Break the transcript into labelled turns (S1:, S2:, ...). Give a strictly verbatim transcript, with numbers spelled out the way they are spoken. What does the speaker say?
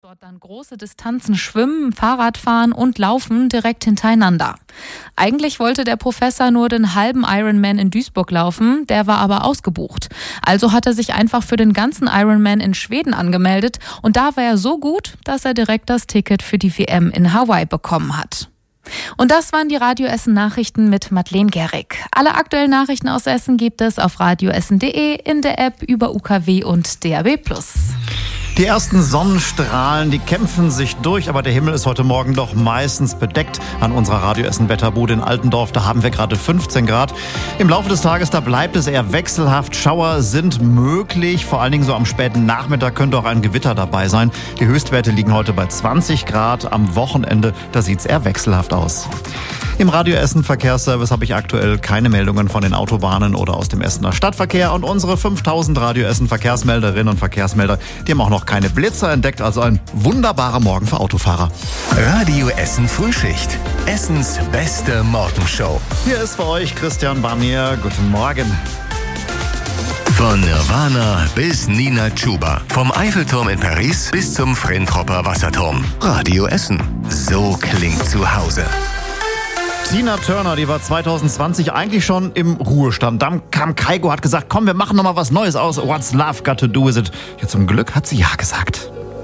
S1: dort dann große Distanzen schwimmen, Fahrradfahren und laufen direkt hintereinander. Eigentlich wollte der Professor nur den halben Ironman in Duisburg laufen, der war aber ausgebucht. Also hat er sich einfach für den ganzen Ironman in Schweden angemeldet und da war er so gut, dass er direkt das Ticket für die W M in Hawaii bekommen hat. Und das waren die Radio Essen Nachrichten mit Madeleine Gerrig. Alle aktuellen Nachrichten aus Essen gibt es auf radioessen punkt de, in der App, über U K W und D A B plus.
S2: Die ersten Sonnenstrahlen, die kämpfen sich durch, aber der Himmel ist heute Morgen doch meistens bedeckt. An unserer Radio Essen Wetterbude in Altendorf, da haben wir gerade fünfzehn Grad. Im Laufe des Tages, da bleibt es eher wechselhaft. Schauer sind möglich, vor allen Dingen so am späten Nachmittag könnte auch ein Gewitter dabei sein. Die Höchstwerte liegen heute bei zwanzig Grad. Am Wochenende, da sieht es eher wechselhaft aus. Im Radio Essen Verkehrsservice habe ich aktuell keine Meldungen von den Autobahnen oder aus dem Essener Stadtverkehr. Und unsere fünftausend Radio Essen Verkehrsmelderinnen und Verkehrsmelder, die haben auch noch keine Blitzer entdeckt. Also ein wunderbarer Morgen für Autofahrer.
S3: Radio Essen Frühschicht. Essens beste Morgenshow.
S2: Hier ist für euch Christian Barnier. Guten Morgen.
S3: Von Nirvana bis Nina Chuba. Vom Eiffelturm in Paris bis zum Frentropper Wasserturm. Radio Essen. So klingt zu Hause.
S2: Tina Turner, die war zwanzig zwanzig eigentlich schon im Ruhestand. Dann kam Kygo, hat gesagt, komm, wir machen noch mal was Neues aus. What's Love Got to Do With It? Ja, zum Glück hat sie ja gesagt.